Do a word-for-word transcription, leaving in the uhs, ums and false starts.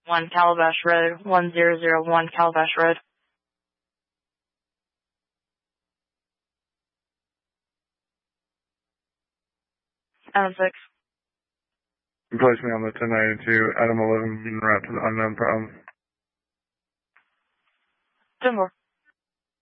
one Calabash Road, one zero zero one Calabash Road. Adam six. Place me on the ten ninety-two, Adam eleven, route to the unknown problem. ten four.